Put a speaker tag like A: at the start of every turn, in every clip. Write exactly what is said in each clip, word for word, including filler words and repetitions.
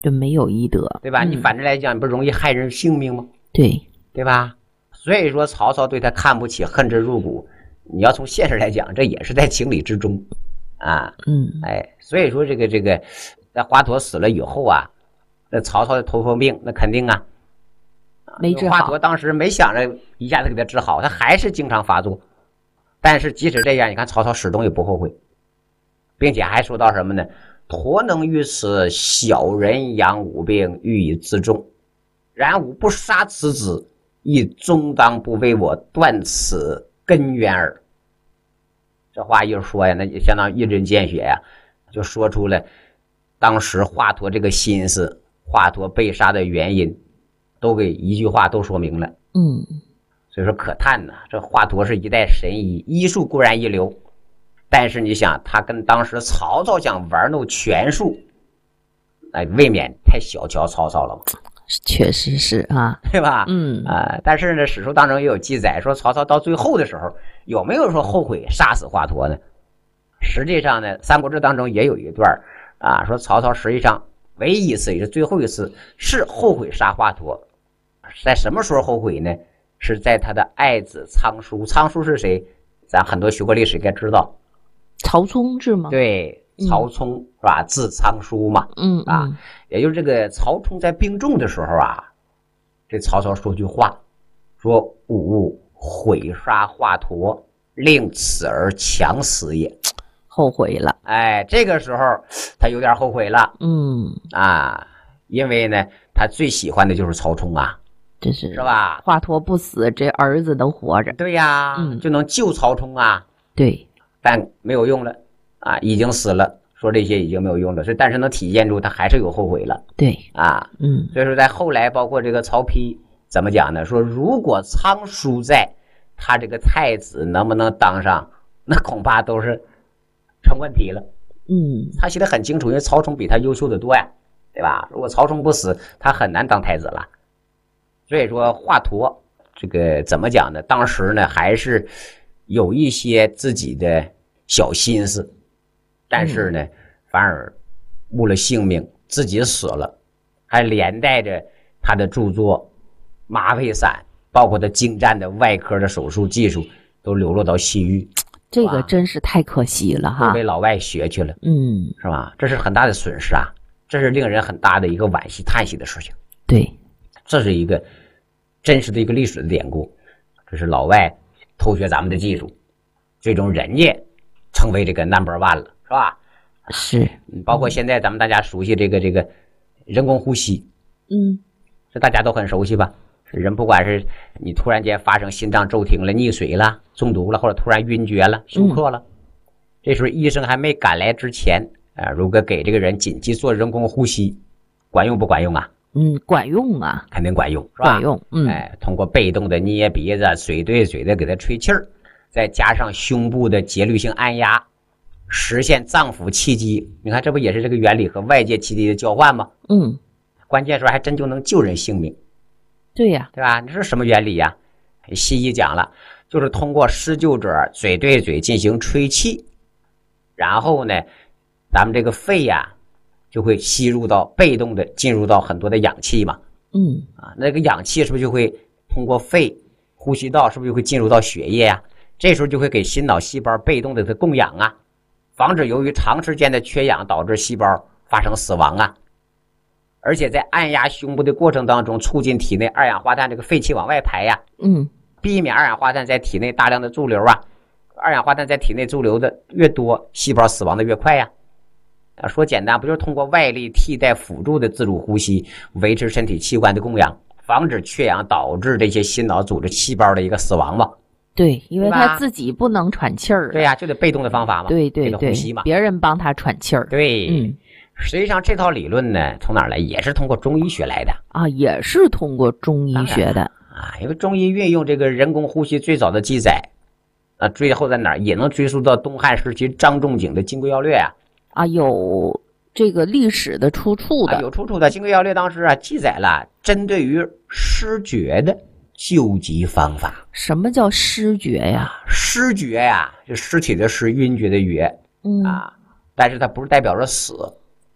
A: 就没有医德，
B: 对吧？
A: 嗯、
B: 你反正来讲，你不容易害人性命吗？
A: 对，
B: 对吧？所以说曹操对他看不起，恨之入骨。你要从现实来讲，这也是在情理之中啊。
A: 嗯，
B: 哎，所以说这个这个，在华佗死了以后啊，那曹操的头风病，那肯定啊，
A: 没治好。
B: 华佗当时没想着一下子给他治好，他还是经常发作。但是即使这样，你看曹操始终也不后悔，并且还说到什么呢？佗能于此，小人养吾病，欲以自重。然吾不杀此子，亦终当不为我断此根源耳。这话一说呀，那就相当于一针见血呀，就说出了当时华佗这个心思，华佗被杀的原因，都给一句话都说明了。
A: 嗯，
B: 所以说可叹呐，这华佗是一代神医，医术固然一流，但是你想，他跟当时曹操想玩弄权术，哎，未免太小瞧曹操了嘛。
A: 确实是啊，
B: 对吧？
A: 嗯
B: 啊、呃，但是呢，史书当中也有记载说，曹操到最后的时候有没有说后悔杀死华佗呢？实际上呢，《三国志》当中也有一段啊，说曹操实际上唯一一次也是最后一次是后悔杀华佗，在什么时候后悔呢？是在他的爱子仓叔。仓叔是谁？咱很多学过历史应该知道，
A: 曹冲是吗？
B: 对，曹冲、嗯、是吧？字仓叔嘛，
A: 嗯
B: 啊，也就是这个曹冲在病重的时候啊，这曹操说句话，说吾毁杀华佗，令此儿强死也。
A: 后悔了，
B: 哎，这个时候他有点后悔了，
A: 嗯
B: 啊，因为呢，他最喜欢的就是曹冲啊。
A: 这是
B: 是吧？
A: 华佗不死，这儿子能活着。
B: 对呀，
A: 嗯，
B: 就能救曹冲啊。
A: 对，
B: 但没有用了啊，已经死了。说这些已经没有用了，所以但是能体现出他还是有后悔了。
A: 对
B: 啊，
A: 嗯，
B: 所以说在后来，包括这个曹丕怎么讲呢？说如果仓叔在，他这个太子能不能当上，那恐怕都是成问题了。
A: 嗯，
B: 他写得很清楚，因为曹冲比他优秀的多呀，对吧？如果曹冲不死，他很难当太子了。所以说华佗这个怎么讲呢？当时呢还是有一些自己的小心思，但是呢、嗯、反而误了性命，自己死了，还连带着他的著作《麻沸散》，包括他精湛的外科的手术技术都流落到西域。
A: 这个真是太可惜了哈，
B: 都被老外学去了，
A: 嗯，
B: 是吧？这是很大的损失啊，这是令人很大的一个惋惜叹息的事情。
A: 对，
B: 这是一个真实的一个历史的典故，这是老外偷学咱们的技术，最终人家成为这个 number one 了，是吧？
A: 是，
B: 包括现在咱们大家熟悉这个这个人工呼吸，
A: 嗯，
B: 这大家都很熟悉吧？人不管是你突然间发生心脏骤停了、溺水了、中毒了，或者突然晕厥了、休克了，嗯、这时候医生还没赶来之前，啊、呃，如果给这个人紧急做人工呼吸，管用不管用啊？
A: 嗯，管用啊，
B: 肯定管用，是吧？
A: 管用，嗯，
B: 哎，通过被动的捏鼻子、嘴对嘴的给他吹气儿，再加上胸部的节律性按压，实现脏腑气机。你看，这不也是这个原理和外界气机的交换吗？
A: 嗯，
B: 关键时候还真就能救人性命。
A: 对呀，
B: 对吧？这是什么原理呀？西医讲了，就是通过施救者嘴对嘴进行吹气，然后呢，咱们这个肺呀就会吸入到被动的进入到很多的氧气嘛。
A: 嗯，
B: 啊，那个氧气是不是就会通过肺呼吸道，是不是就会进入到血液呀？这时候就会给心脑细胞被动的它供氧啊，防止由于长时间的缺氧导致细胞发生死亡啊。而且在按压胸部的过程当中，促进体内二氧化碳这个废气往外排呀，
A: 嗯，
B: 避免二氧化碳在体内大量的驻留啊。二氧化碳在体内驻留的越多，细胞死亡的越快呀。啊，说简单，不就是通过外力替代辅助的自主呼吸，维持身体器官的供氧，防止缺氧导致这些心脑组织细胞的一个死亡吗？
A: 对，因为他自己不能喘气儿。
B: 对呀、啊，就得被动的方法嘛。
A: 对对对，
B: 呼吸嘛，
A: 别人帮他喘气儿。
B: 对，
A: 嗯。
B: 实际上这套理论呢，从哪儿来？也是通过中医学来的
A: 啊，也是通过中医学的
B: 啊。因为中医运用这个人工呼吸最早的记载啊，最后在哪儿也能追溯到东汉时期张仲景的《金匮要略》啊。
A: 啊，有这个历史的出处的，
B: 啊、有出处的。《金匮要略》当时啊记载了针对于失觉的救急方法。
A: 什么叫失觉呀？
B: 啊、失觉呀，就尸体的尸，晕厥的厥。
A: 嗯
B: 啊，但是它不是代表着死。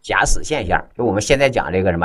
B: 假死现象，就我们现在讲这个什么